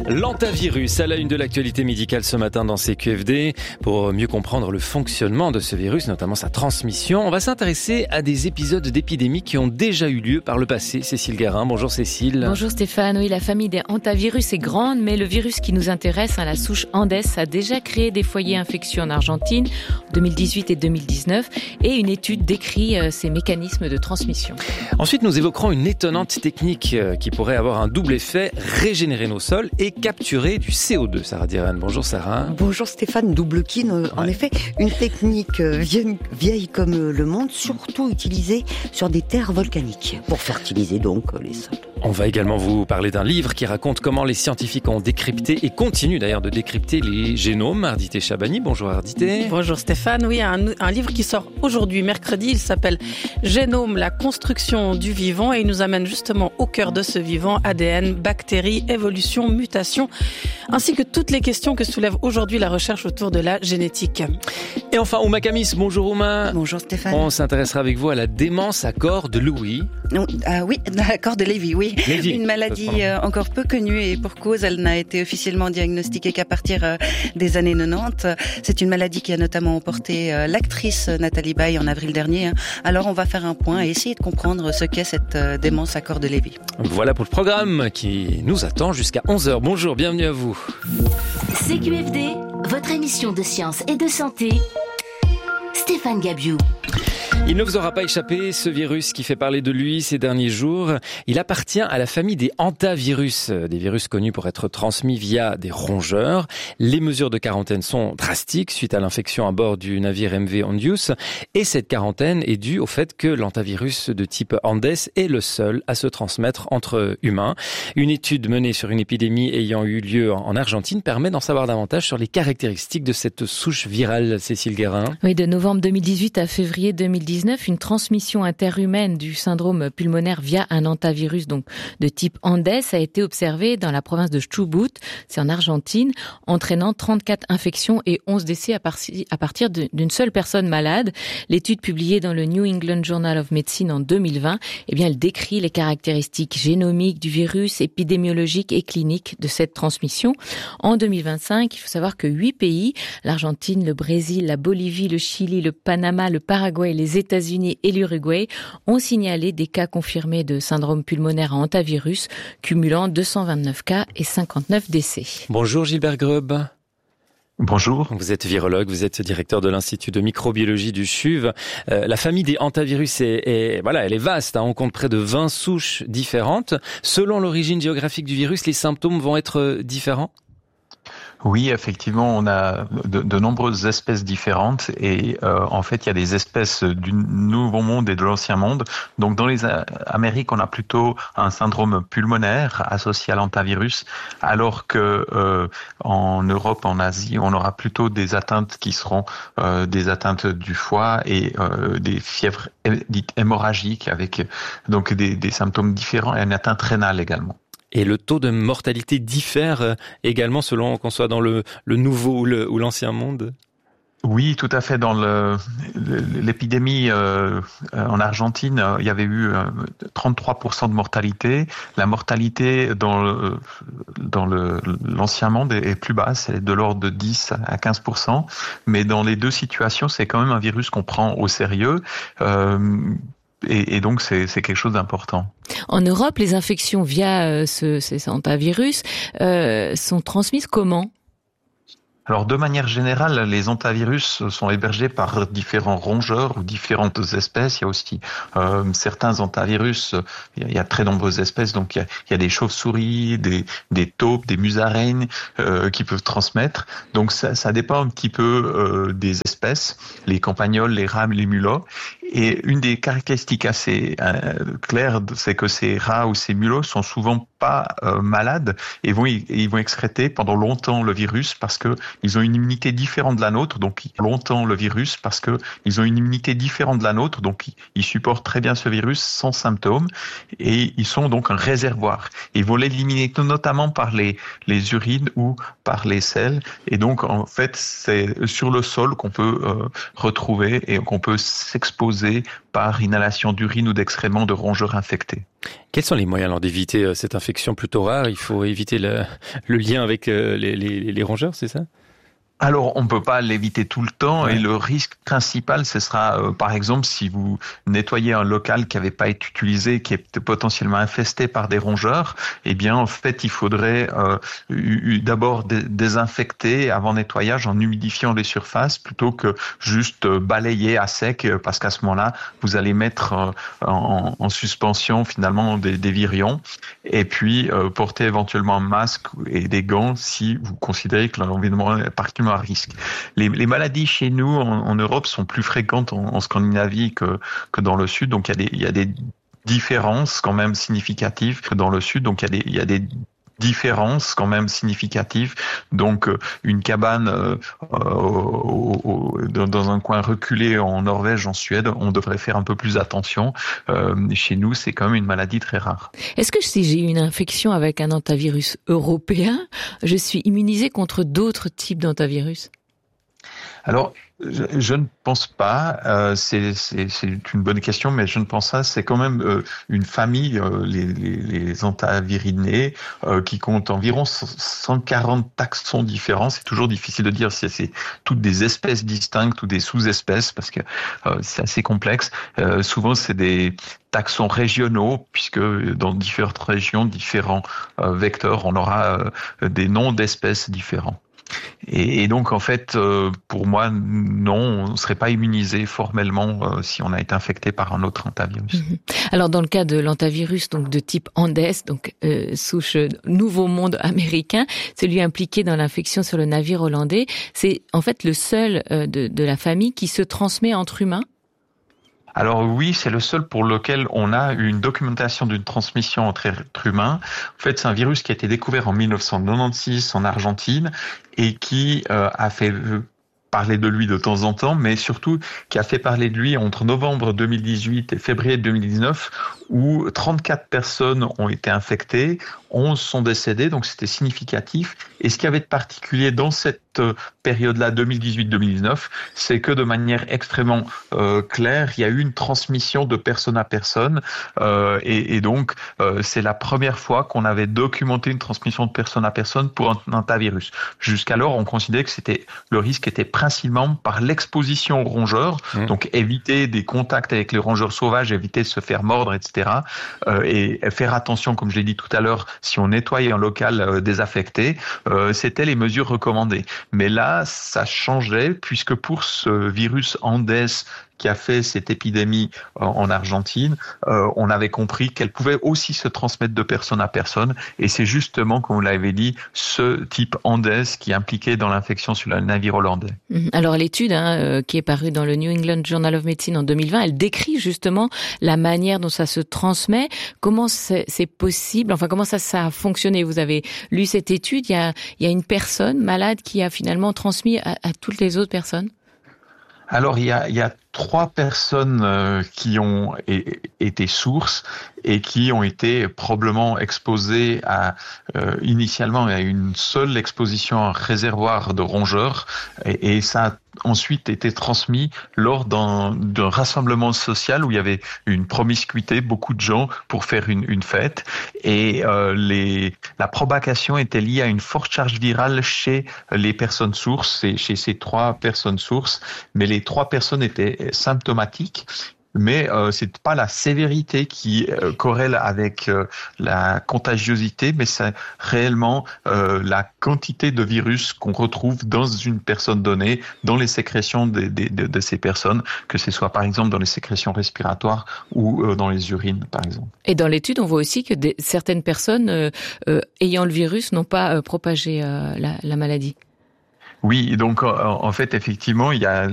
L'antavirus à la une de l'actualité médicale ce matin dans CQFD. Pour mieux comprendre le fonctionnement de ce virus, notamment sa transmission, on va s'intéresser à des épisodes d'épidémie qui ont déjà eu lieu par le passé. Cécile Guérin, bonjour Cécile. Bonjour Stéphane, oui, la famille des hantavirus est grande, mais le virus qui nous intéresse, la souche Andes, a déjà créé des foyers infectieux en Argentine en 2018 et 2019, et une étude décrit ces mécanismes de transmission. Ensuite, nous évoquerons une étonnante technique qui pourrait avoir un double effet, régénérer nos sols et capturer du CO2. Sarah Diran, bonjour Sarah. Bonjour Stéphane, double kin, en effet, une technique vieille comme le monde, surtout utilisée sur des terres volcaniques, pour fertiliser donc les sols. On va également vous parler d'un livre qui raconte comment les scientifiques ont décrypté et continuent d'ailleurs de décrypter les génomes. Ardité Chabani, bonjour Ardité. Bonjour Stéphane, oui, un livre qui sort aujourd'hui, mercredi, il s'appelle Génome, la construction du vivant, et il nous amène justement au cœur de ce vivant, ADN, bactéries, évolution, mutation, ainsi que toutes les questions que soulève aujourd'hui la recherche autour de la génétique. Et enfin, Ouma Kamis, bonjour Ouma. Bonjour Stéphane. On s'intéressera avec vous à la démence à corps de Louis. Oui, à corps de Lévy, oui. Lévy. Une maladie encore peu connue et pour cause, elle n'a été officiellement diagnostiquée qu'à partir des années 90. C'est une maladie qui a notamment emporté l'actrice Nathalie Baye en avril dernier. Alors on va faire un point et essayer de comprendre ce qu'est cette démence à corps de Lévy. Voilà pour le programme qui nous attend jusqu'à 11h. Bonjour, bienvenue à vous. CQFD, votre émission de science et de santé. Stéphane Gabiou. Il ne vous aura pas échappé, ce virus qui fait parler de lui ces derniers jours. Il appartient à la famille des hantavirus, des virus connus pour être transmis via des rongeurs. Les mesures de quarantaine sont drastiques suite à l'infection à bord du navire MV Ondius. Et cette quarantaine est due au fait que l'hantavirus de type Andes est le seul à se transmettre entre humains. Une étude menée sur une épidémie ayant eu lieu en Argentine permet d'en savoir davantage sur les caractéristiques de cette souche virale. Cécile Guérin. Oui, de novembre 2018 à février 2019, une transmission interhumaine du syndrome pulmonaire via un hantavirus donc de type Andes a été observée dans la province de Chubut, c'est en Argentine, entraînant 34 infections et 11 décès à partir d'une seule personne malade. L'étude publiée dans le New England Journal of Medicine en 2020, elle décrit les caractéristiques génomiques du virus, épidémiologiques et cliniques de cette transmission. En 2025, il faut savoir que 8 pays, l'Argentine, le Brésil, la Bolivie, le Chili, le Panama, le Paraguay, les États-Unis et l'Uruguay ont signalé des cas confirmés de syndrome pulmonaire à hantavirus, cumulant 229 cas et 59 décès. Bonjour Gilbert Grub. Bonjour. Vous êtes virologue, vous êtes directeur de l'Institut de microbiologie du CHUV. La famille des hantavirus elle est vaste, on compte près de 20 souches différentes. Selon l'origine géographique du virus, les symptômes vont être différents ? Oui, effectivement, on a de nombreuses espèces différentes et en fait, il y a des espèces du Nouveau Monde et de l'Ancien Monde. Donc, dans les Amériques, on a plutôt un syndrome pulmonaire associé à l'hantavirus, alors que en Europe, en Asie, on aura plutôt des atteintes qui seront des atteintes du foie et des fièvres dites hémorragiques avec donc des symptômes différents et une atteinte rénale également. Et le taux de mortalité diffère également selon qu'on soit dans le nouveau ou l'ancien monde ? Oui, tout à fait. Dans l'épidémie en Argentine, il y avait eu 33% de mortalité. La mortalité dans l'ancien monde est plus basse, elle est de l'ordre de 10 à 15%. Mais dans les deux situations, c'est quand même un virus qu'on prend au sérieux. Et donc, c'est quelque chose d'important. En Europe, les infections via ces hantavirus sont transmises comment ? Alors, de manière générale, les hantavirus sont hébergés par différents rongeurs ou différentes espèces. Il y a aussi certains hantavirus, il y a très nombreuses espèces, donc il y a des chauves-souris, des taupes, des musaraignes qui peuvent transmettre. Donc ça dépend un petit peu des espèces, les campagnols, les rames, les mulots. Et une des caractéristiques assez claires, c'est que ces rats ou ces mulots sont souvent pas malades et ils vont excréter pendant longtemps le virus parce que ils ont une immunité différente de la nôtre, donc longtemps le virus parce que ils ont une immunité différente de la nôtre, donc ils supportent très bien ce virus sans symptômes et ils sont donc un réservoir. Ils vont l'éliminer notamment par les urines ou par les selles et donc en fait c'est sur le sol qu'on peut retrouver et qu'on peut s'exposer par inhalation d'urine ou d'excréments de rongeurs infectés. Quels sont les moyens alors d'éviter cette infection plutôt rare? Il faut éviter le lien avec les rongeurs, c'est ça? Alors, on ne peut pas l'éviter tout le temps, Ouais. et le risque principal, ce sera, par exemple, si vous nettoyez un local qui n'avait pas été utilisé, qui est potentiellement infesté par des rongeurs, eh bien, en fait, il faudrait d'abord désinfecter avant nettoyage en humidifiant les surfaces, plutôt que juste balayer à sec, parce qu'à ce moment-là, vous allez mettre en suspension finalement des virions, et puis porter éventuellement un masque et des gants si vous considérez que l'environnement est particulièrement à risque. Les maladies chez nous en Europe sont plus fréquentes en Scandinavie que dans le sud, donc il y a des différences quand même significatives que dans le sud, donc il y a des différences quand même significatives. Donc une cabane dans un coin reculé en Norvège, en Suède, on devrait faire un peu plus attention. Chez nous, c'est quand même une maladie très rare. Est-ce que si j'ai une infection avec un hantavirus européen, je suis immunisée contre d'autres types d'hantavirus? Alors, je ne pense pas. C'est une bonne question, mais je ne pense pas. C'est quand même une famille, les hantavirinés, qui compte environ 140 taxons différents. C'est toujours difficile de dire si c'est toutes des espèces distinctes ou des sous-espèces, parce que c'est assez complexe. Souvent, c'est des taxons régionaux, puisque dans différentes régions, différents vecteurs, on aura des noms d'espèces différents. Et donc, en fait, pour moi, non, on ne serait pas immunisé formellement si on a été infecté par un autre hantavirus. Alors, dans le cas de l'hantavirus, donc de type Andes, donc souche Nouveau Monde américain, celui impliqué dans l'infection sur le navire hollandais, c'est en fait le seul de la famille qui se transmet entre humains? Alors oui, c'est le seul pour lequel on a une documentation d'une transmission entre êtres humains. En fait, c'est un virus qui a été découvert en 1996 en Argentine et qui a fait parler de lui de temps en temps, mais surtout qui a fait parler de lui entre novembre 2018 et février 2019, où 34 personnes ont été infectées, 11 sont décédées, donc c'était significatif. Et ce qu'il y avait de particulier dans cette période-là, 2018-2019, c'est que de manière extrêmement claire, il y a eu une transmission de personne à personne, et donc c'est la première fois qu'on avait documenté une transmission de personne à personne pour un hantavirus. Jusqu'alors, on considérait que le risque était principalement par l'exposition aux rongeurs, donc éviter des contacts avec les rongeurs sauvages, éviter de se faire mordre, etc. Et faire attention, comme je l'ai dit tout à l'heure, si on nettoyait un local désaffecté, c'était les mesures recommandées. Mais là, ça changeait, puisque pour ce virus Andes qui a fait cette épidémie en Argentine, on avait compris qu'elle pouvait aussi se transmettre de personne à personne. Et c'est justement, comme vous l'avez dit, ce type Andes qui est impliqué dans l'infection sur le navire hollandais. Alors l'étude qui est parue dans le New England Journal of Medicine en 2020, elle décrit justement la manière dont ça se transmet. Comment c'est possible? Enfin, comment ça a fonctionné? Vous avez lu cette étude. Il y a une personne malade qui a finalement transmis à toutes les autres personnes? Alors, il y a 3 personnes qui ont été sources et qui ont été probablement exposées initialement à une seule exposition à un réservoir de rongeurs, et ça a ensuite été transmis lors d'un rassemblement social où il y avait une promiscuité, beaucoup de gens pour faire une fête, et la propagation était liée à une forte charge virale chez les personnes sources, chez ces 3 personnes sources, mais les 3 personnes étaient symptomatiques. Mais c'est pas la sévérité qui corrèle avec la contagiosité, mais c'est réellement la quantité de virus qu'on retrouve dans une personne donnée, dans les sécrétions de ces personnes, que ce soit par exemple dans les sécrétions respiratoires ou dans les urines, par exemple. Et dans l'étude, on voit aussi que certaines personnes ayant le virus n'ont pas propagé la maladie. Oui, donc en fait, effectivement, il y a